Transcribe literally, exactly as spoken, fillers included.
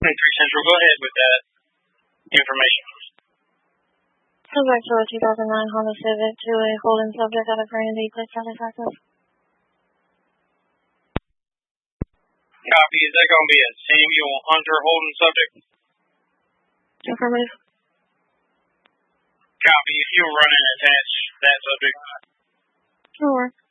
three Central, go ahead with that information. Subject to a two thousand nine Honda Civic to a holding subject out of Brandy, please contact access. Copy. Is that going to be a Samuel Hunter holding subject? Affirmative. Copy. If you'll run and attach that subject. Sure.